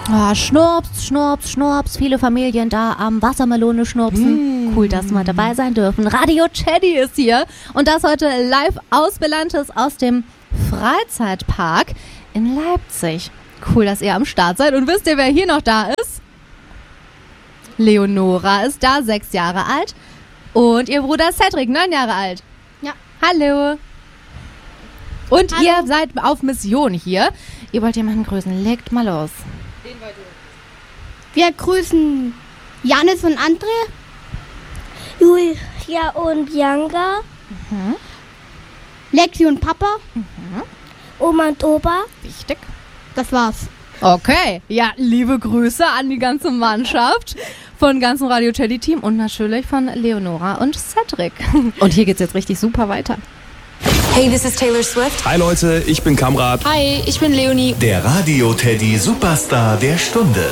Oh, Schnurps, Schnurps, Schnurps. Viele Familien da am Wassermelone schnurpsen. Cool, dass wir dabei sein dürfen. Radio Teddy ist hier. Und das heute live aus Belantes aus dem Freizeitpark in Leipzig. Cool, dass ihr am Start seid. Und wisst ihr, wer hier noch da ist? Leonora ist da, 6 Jahre alt. Und ihr Bruder Cedric, 9 Jahre alt. Ja. Hallo. Und Hallo. ihr seid auf Mission hier. Ihr wollt jemanden grüßen. Legt mal los. Wir grüßen Janis und André. Julia und Bianca, Lexi und Papa. Oma und Opa. Wichtig. Das war's. Okay. Ja, liebe Grüße an die ganze Mannschaft von ganzem Radio Teddy Team und natürlich von Leonora und Cedric. Und hier geht's jetzt richtig super weiter. Hey, this is Taylor Swift. Hi Leute, ich bin Kamrat. Hi, ich bin Leonie. Der Radio Teddy Superstar der Stunde.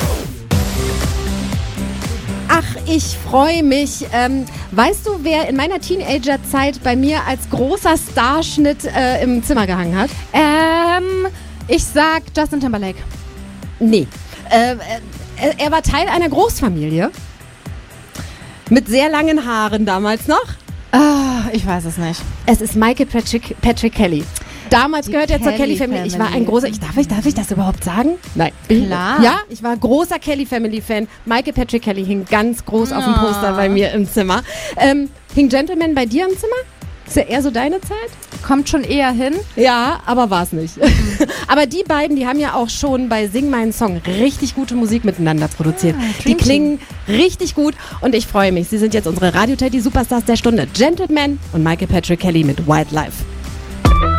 Ach, ich freue mich. Weißt du, wer in meiner Teenagerzeit bei mir als großer Starschnitt im Zimmer gehangen hat? Ich sag Justin Timberlake. Nee. Er war Teil einer Großfamilie. Mit sehr langen Haaren damals noch. Ich weiß es nicht. Es ist Michael Patrick Kelly. Damals gehört er zur Kelly Family. Ich war ein großer... Darf ich das überhaupt sagen? Nein. Klar. Ja, ich war großer Kelly Family Fan. Michael Patrick Kelly hing ganz groß auf dem Poster bei mir im Zimmer. Hing Gentleman bei dir im Zimmer? Ist ja eher so deine Zeit? Kommt schon eher hin. Ja, aber war es nicht. Aber die beiden, die haben ja auch schon bei Sing meinen Song richtig gute Musik miteinander produziert. Die klingen richtig gut und ich freue mich. Sie sind jetzt unsere Radio Teddy Superstars der Stunde. Gentleman und Michael Patrick Kelly mit Wildlife.